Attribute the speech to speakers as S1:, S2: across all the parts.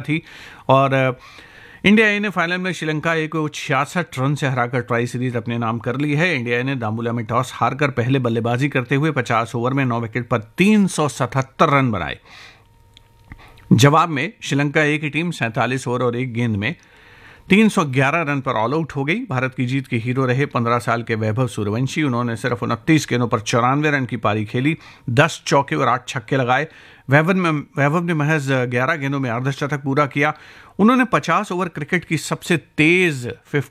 S1: थी। और इंडिया ए ने फाइनल में श्रीलंका ए को 66 रन से हराकर ट्राई सीरीज अपने नाम कर ली है। इंडिया ए ने दामुला में टॉस हारकर पहले बल्लेबाजी करते हुए 50 ओवर में 9 विकेट पर 377 रन बनाए। जवाब में श्रीलंका ए की टीम 47 ओवर और 1 गेंद में 311 रन पर ऑल आउट हो गई। भारत की जीत के हीरो रहे 15 साल के वैभव सूर्यवंशी। उन्होंने सिर्फ 29 गेंदों पर 94 रन की पारी खेली, 10 चौके और 8 छक्के लगाए। वैभव ने महज 11 गेंदों में अर्धशतक पूरा किया। उन्होंने 50 ओवर क्रिकेट की सबसे तेज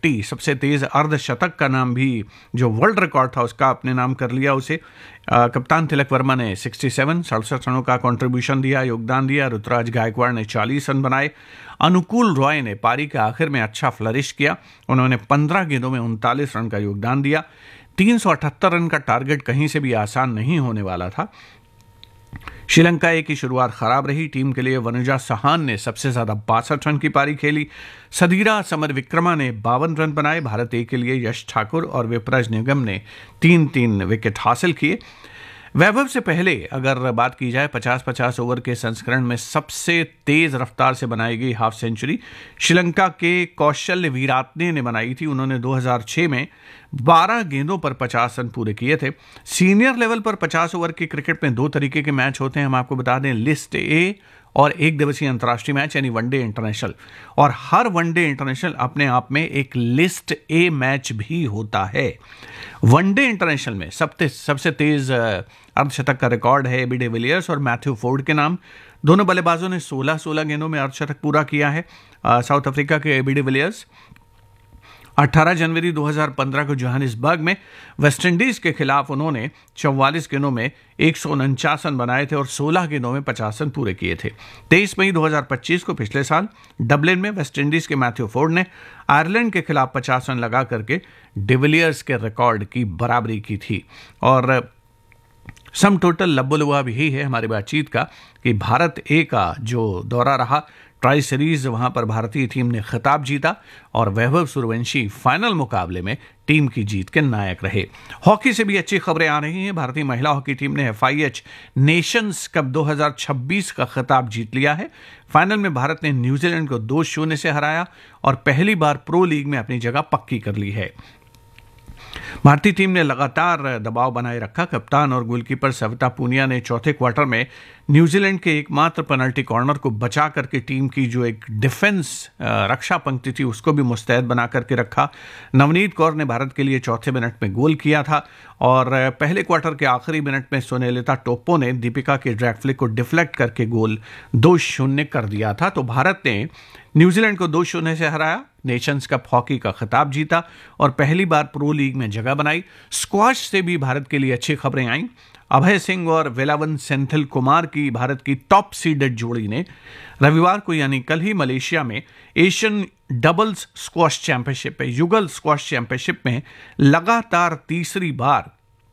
S1: अर्धशतक का नाम भी, जो वर्ल्ड रिकॉर्ड था, उसका अपने नाम कर लिया उसे। कप्तान तिलक वर्मा ने 67 रनों का कंट्रीब्यूशन दिया, योगदान दिया। ऋतुराज गायकवाड़ ने 40 रन बनाए। अनुकूल रॉय ने पारी के आखिर में अच्छा फ्लरिश किया। उन्होंने 15 गेंदों में 39 रन का योगदान दिया। 378 रन का टारगेट कहीं से भी आसान नहीं होने वाला था। श्रीलंका ए की शुरुआत खराब रही। टीम के लिए वनुजा सहान ने सबसे ज्यादा 62 रन की पारी खेली। सदीरा समर विक्रमा ने 52 रन बनाए। भारत ए के लिए यश ठाकुर और विपराज निगम ने 3-3 विकेट हासिल किए। वैभव से पहले अगर बात की जाए 50-50 ओवर के संस्करण में सबसे तेज रफ्तार से बनाई गई हाफ सेंचुरी श्रीलंका के कौशल्य वीरात्ने ने बनाई थी। उन्होंने 2006 में 12 गेंदों पर 50 रन पूरे किए थे। सीनियर लेवल पर 50 ओवर के क्रिकेट में 2 तरीके के मैच होते हैं, हम आपको बता दें, लिस्ट ए और 1 दिवसीय अंतर्राष्ट्रीय मैच यानी वनडे इंटरनेशनल। और हर वनडे इंटरनेशनल अपने आप में एक लिस्ट ए मैच भी होता है। वनडे इंटरनेशनल में सबसे तेज अर्धशतक का रिकॉर्ड है एबी डिविलियर्स और मैथ्यू फोर्ड के नाम। दोनों बल्लेबाजों ने 16 गेंदों में अर्धशतक पूरा किया है। साउथ अफ्रीका के एबी डिविलियर्स 18 जनवरी 2015 को जोहानिसबर्ग में वेस्टइंडीज के खिलाफ उन्होंने 44 गेंदों में 149 रन बनाए थे और 16 गेंदों में 50 रन पूरे किए थे। 23 मई 2025 को पिछले साल डबलिन में वेस्टइंडीज के मैथ्यू फोर्ड ने आयरलैंड के खिलाफ 50 रन लगा करके डिविलियर्स के रिकॉर्ड की बराबरी की थी। और सम टोटल लब्बोलुआब यही है हमारी बातचीत का कि भारत ए का जो दौरा रहा ट्राई सीरीज, वहां पर भारतीय टीम ने खिताब जीता और वैभव सूर्यवंशी फाइनल मुकाबले में टीम की जीत के नायक रहे। हॉकी से भी अच्छी खबरें आ रही हैं। भारतीय महिला हॉकी टीम ने FIH नेशंस कप 2026 का खिताब जीत लिया है। फाइनल में भारत ने न्यूजीलैंड को 2-0 से हराया और पहली बार प्रो लीग में अपनी जगह पक्की कर ली है। भारतीय टीम ने लगातार दबाव बनाए रखा। कप्तान और गोलकीपर सविता पूनिया ने चौथे क्वार्टर में न्यूजीलैंड के एकमात्र पेनल्टी कॉर्नर को बचा करके टीम की जो एक डिफेंस रक्षा पंक्ति थी उसको भी मुस्तैद बना करके रखा। नवनीत कौर ने भारत के लिए चौथे मिनट में गोल किया था और पहले क्वार्टर के आखिरी मिनट में सोनेलिता टोप्पो ने दीपिका के ड्रैग फ्लिक को डिफ्लेक्ट करके गोल 2-0 कर दिया था। तो भारत ने न्यूजीलैंड को 2-0 से हराया, नेशंस कप हॉकी का खिताब जीता और पहली बार प्रो लीग में जगह बनाई। स्क्वॉश से भी भारत के लिए अच्छी खबरें आईं। अभय सिंह और वेलावन सेंथिल कुमार की भारत की टॉप सीडेड जोड़ी ने रविवार को यानी कल ही मलेशिया में एशियन डबल्स स्क्वॉश चैंपियनशिप युगल स्क्वॉश चैंपियनशिप में लगातार तीसरी बार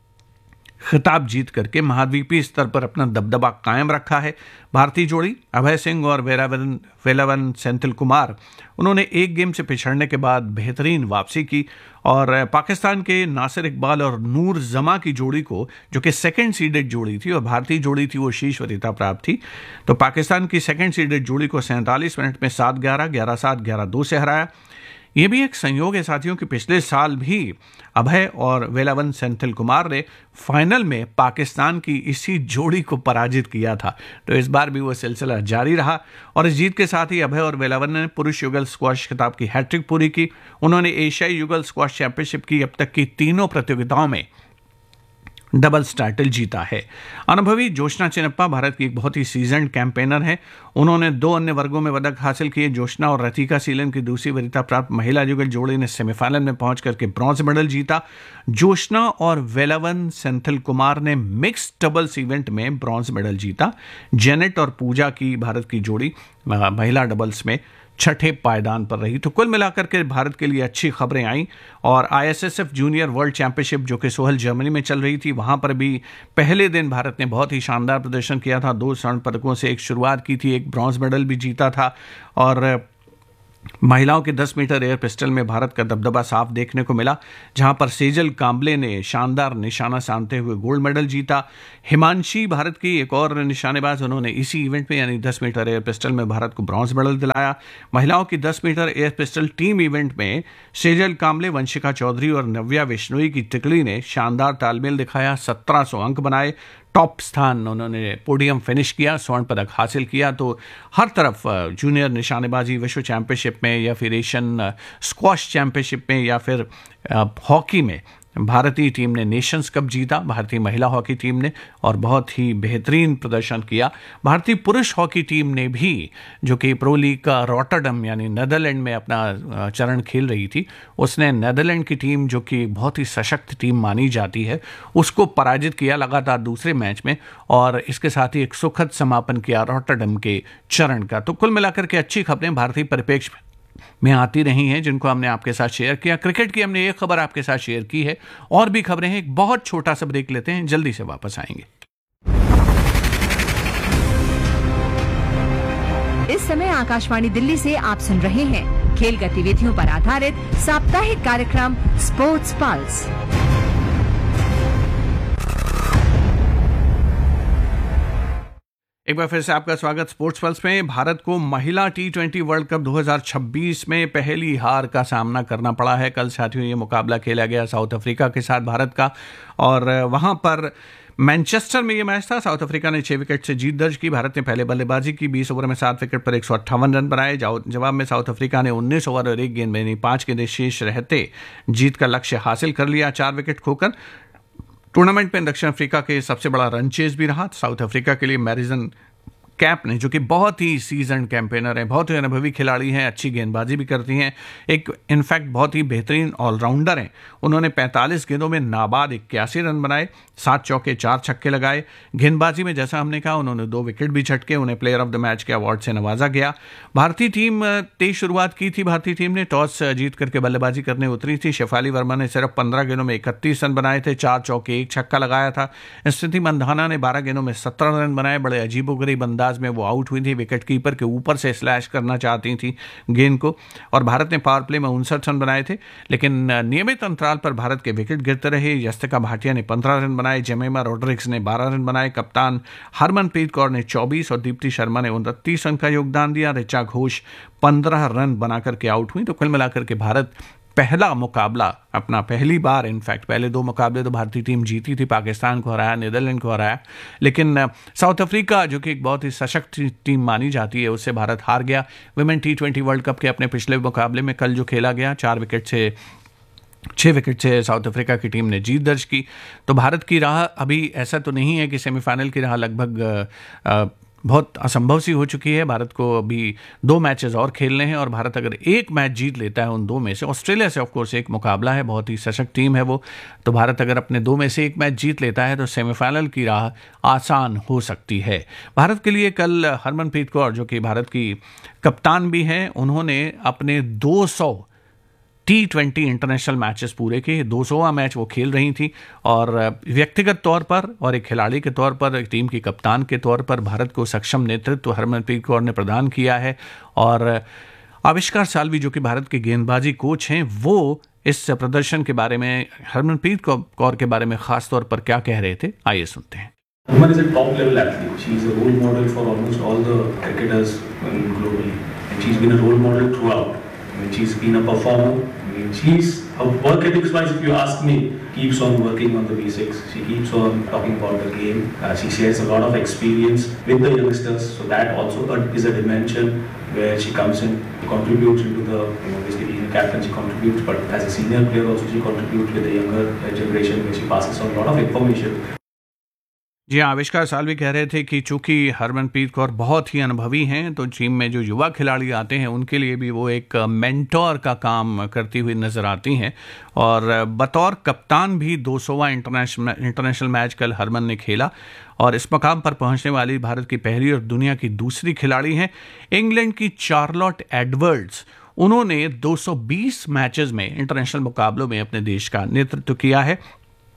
S1: खिताब जीत करके महाद्वीपीय स्तर पर अपना दबदबा कायम रखा है। भारतीय जोड़ी अभय सिंह और वेलावन सेंथिल कुमार, उन्होंने एक गेम से पिछड़ने के बाद बेहतरीन वापसी की और पाकिस्तान के नासिर इकबाल और नूर जमा की जोड़ी को, जो कि सेकंड सीडेड जोड़ी थी और भारतीय जोड़ी थी वो शीर्ष वरीयता प्राप्त थी, तो पाकिस्तान की सेकंड सीडेड जोड़ी को 47 मिनट में 7-11, 11-7, 11-2 से हराया। ये भी एक संयोग है साथियों कि पिछले साल भी अभय और वेलावन सेंथिल कुमार ने फाइनल में पाकिस्तान की इसी जोड़ी को पराजित किया था। तो इस बार भी वो सिलसिला जारी रहा और इस जीत के साथ ही अभय और वेलावन ने पुरुष युगल स्क्वॉश खिताब की हैट्रिक पूरी की। उन्होंने एशियाई युगल स्क्वॉश चैंपियनशिप की अब तक की तीनों प्रतियोगिताओं में डबल्स टाइटल जीता है। अनुभवी जोशना चिनप्पा भारत की एक बहुत ही सीजन्ड कैंपेनर है। उन्होंने 2 अन्य वर्गों में पदक हासिल किए। जोशना और रतिका सीलन की दूसरी वरीयता प्राप्त महिला युगल जोड़ी ने सेमीफाइनल में पहुंच करके ब्रॉन्ज मेडल जीता। जोशना और वेलावन सेंथिल कुमार ने मिक्स्ड डबल्स इवेंट में ब्रॉन्ज मेडल जीता। जेनेट और पूजा की भारत की जोड़ी महिला डबल्स में छठे पायदान पर रही। तो कुल मिलाकर के भारत के लिए अच्छी खबरें आई और ISSF जूनियर वर्ल्ड चैंपियनशिप जो कि सोहल जर्मनी में चल रही थी, वहां पर भी पहले दिन भारत ने बहुत ही शानदार प्रदर्शन किया था। 2 स्वर्ण पदकों से एक शुरुआत की थी, एक ब्रॉन्ज मेडल भी जीता था और महिलाओं के 10 मीटर एयर पिस्टल में भारत का दबदबा साफ देखने को मिला, जहां पर सेजल कांबले ने शानदार निशाना साधते हुए गोल्ड मेडल जीता। हिमांशी भारत की एक और निशानेबाज, उन्होंने इसी इवेंट में यानी 10 मीटर एयर पिस्टल में भारत को ब्रॉन्ज मेडल दिलाया। महिलाओं की 10 metre air pistol team event में सेजल कांबले, वंशिका चौधरी और नव्या विश्नोई की टिकली ने शानदार तालमेल दिखाया, 1700 अंक बनाए, टॉप स्थान उन्होंने पोडियम फिनिश किया, स्वर्ण पदक हासिल किया। तो हर तरफ जूनियर निशानेबाजी विश्व चैंपियनशिप में या फिर एशियन स्क्वॉश चैंपियनशिप में या फिर हॉकी में भारतीय टीम ने नेशंस कप जीता, भारतीय महिला हॉकी टीम ने, और बहुत ही बेहतरीन प्रदर्शन किया। भारतीय पुरुष हॉकी टीम ने भी, जो कि प्रो लीग का रॉटरडम यानी नीदरलैंड में अपना चरण खेल रही थी, उसने नीदरलैंड की टीम, जो कि बहुत ही सशक्त टीम मानी जाती है, उसको पराजित किया लगातार दूसरे मैच में, और इसके साथ ही एक सुखद समापन किया रॉटरडम के चरण का। तो कुल मिलाकर के अच्छी खबरें भारतीय परिप्रेक्ष्य में आती रही हैं, जिनको हमने आपके साथ शेयर किया। क्रिकेट की हमने एक खबर आपके साथ शेयर की है, और भी खबरें हैं। एक बहुत छोटा सा ब्रेक लेते हैं, जल्दी से वापस आएंगे।
S2: इस समय आकाशवाणी दिल्ली से आप सुन रहे हैं खेल गतिविधियों पर आधारित साप्ताहिक कार्यक्रम स्पोर्ट्स पल्स।
S1: एक बार फिर से आपका स्वागत स्पोर्ट्स पल्स में। भारत को महिला T20 वर्ल्ड कप 2026 में पहली हार का सामना करना पड़ा है। कल साथियों ये मुकाबला खेला गया साउथ अफ्रीका के साथ भारत का, और वहां पर मैनचेस्टर में ये मैच था। साउथ अफ्रीका ने 6 विकेट से जीत दर्ज की। भारत ने पहले बल्लेबाजी की, 20 ओवर में 7 विकेट पर 158 रन बनाए। जवाब में साउथ अफ्रीका ने 19 ओवर और 1 गेंद में यानी 5 गेंदें शेष रहते जीत का लक्ष्य हासिल कर लिया, 4 विकेट खोकर। टूर्नामेंट में दक्षिण अफ्रीका के सबसे बड़ा रन चेज भी रहा। साउथ अफ्रीका के लिए मैरिसन कैप ने, जो कि बहुत ही सीजन कैंपेनर हैं, बहुत ही अनुभवी खिलाड़ी हैं, अच्छी गेंदबाजी भी करती हैं, एक इनफैक्ट बहुत ही बेहतरीन ऑलराउंडर हैं, उन्होंने 45 गेंदों में नाबाद 81 रन बनाए, 7 चौके 4 छक्के लगाए। गेंदबाजी में जैसा हमने कहा, उन्होंने 2 विकेट भी झटके, उन्हें प्लेयर ऑफ द मैच के अवार्ड से नवाजा गया। भारतीय टीम तेज शुरुआत की थी। भारतीय टीम ने टॉस जीत करके बल्लेबाजी करने उतरी थी। शेफाली वर्मा ने सिर्फ 15 गेंदों में 31 रन बनाए थे, 4 चौके 1 छक्का लगाया था। स्मृति मंधाना ने 12 गेंदों में 17 रन बनाए, बड़े अजीबोगरीब अंदाज में वो आउट हुई थी, विकेट कीपर के ऊपर से स्लैश करना चाहती थी गेंद को, और भारत ने पावर प्ले में 59 रन बनाए थे। लेकिन नियमित अंतराल पर भारत के विकेट गिरते रहे। यस्तिका भाटिया ने 15 रन बनाए, जेमेमा रोड्रिग्स ने 12 रन बनाए, कप्तान हरमनप्रीत कौर ने 24 और दीप्ति शर्मा ने 29 रन का योगदान दिया। ऋचा घोष 15 रन बनाकर के आउट हुई। तो कुल मिलाकर के भारत पहला मुकाबला अपना, पहली बार इनफैक्ट, पहले 2 मुकाबले तो भारतीय टीम जीती थी, पाकिस्तान को हराया, नीदरलैंड को हराया, लेकिन साउथ अफ्रीका, जो कि एक बहुत ही सशक्त टीम मानी जाती है, उससे भारत हार गया। विमेन T20 वर्ल्ड कप के अपने पिछले मुकाबले में कल जो खेला गया, 6 विकेट से साउथ अफ्रीका की टीम ने जीत दर्ज की। तो भारत की राह अभी ऐसा तो नहीं है कि सेमीफाइनल की राह लगभग बहुत असंभव सी हो चुकी है। भारत को अभी 2 मैचेस और खेलने हैं, और भारत अगर एक मैच जीत लेता है उन 2 में से, ऑस्ट्रेलिया से ऑफकोर्स एक मुकाबला है, बहुत ही सशक्त टीम है वो, तो भारत अगर अपने 2 में से एक मैच जीत लेता है तो सेमीफाइनल की राह आसान हो सकती है। भारत के लिए कल हरमनप्रीत कौर, जो कि भारत की कप्तान भी हैं, उन्होंने अपने 200 T20 इंटरनेशनल मैचेस पूरे किए। 200वां मैच वो खेल रही थी, और व्यक्तिगत तौर पर और एक खिलाड़ी के तौर पर, एक टीम की कप्तान के तौर पर भारत को सक्षम नेतृत्व हरमनप्रीत कौर ने प्रदान किया है। और आविष्कार साल्वी, जो कि भारत के गेंदबाजी कोच हैं, वो इस प्रदर्शन के बारे में, हरमनप्रीत कौर के बारे में खास तौर पर क्या कह रहे थे, आइए सुनते हैं।
S3: Woman is a top level athlete. She is a role model for almost all the cricketers globally, and she's been a role model throughout. I mean, she's been a performer. I mean, her work ethics wise, if you ask me, keeps on working on the basics. She keeps on talking about the game. She shares a lot of experience with the youngsters, so that also is a dimension where she comes in, contributes into the, basically being a captain, she contributes, but as a senior player also she contributes with the younger generation, where she passes on a lot of information.
S1: जी हाँ, आविष्कार साल्वी कह रहे थे कि चूंकि हरमनप्रीत कौर बहुत ही अनुभवी हैं, तो टीम में जो युवा खिलाड़ी आते हैं उनके लिए भी वो एक मेंटोर का काम करती हुई नजर आती हैं। और बतौर कप्तान भी 200वां इंटरनेशनल मैच कल हरमन ने खेला, और इस मकाम पर पहुंचने वाली भारत की पहली और दुनिया की दूसरी खिलाड़ी हैं इंग्लैंड की चार्लोट एडवर्ड्स। उन्होंने 220 मैचेस में, इंटरनेशनल मुकाबलों में अपने देश का नेतृत्व किया है।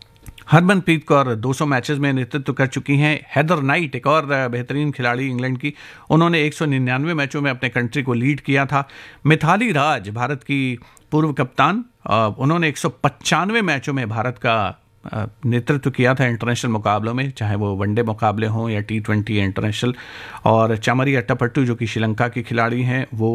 S1: हरमनप्रीत कौर 200 मैचेस में नेतृत्व कर चुकी हैं। हेदर नाइट एक और बेहतरीन खिलाड़ी इंग्लैंड की, उन्होंने 199 मैचों में अपने कंट्री को लीड किया था। मिथाली राज भारत की पूर्व कप्तान, उन्होंने 195 मैचों में भारत का नेतृत्व किया था इंटरनेशनल मुकाबलों में, चाहे वो वनडे मुकाबले हों या T20 इंटरनेशनल। और चामरी अट्टापट्टू जो कि श्रीलंका की खिलाड़ी हैं, वो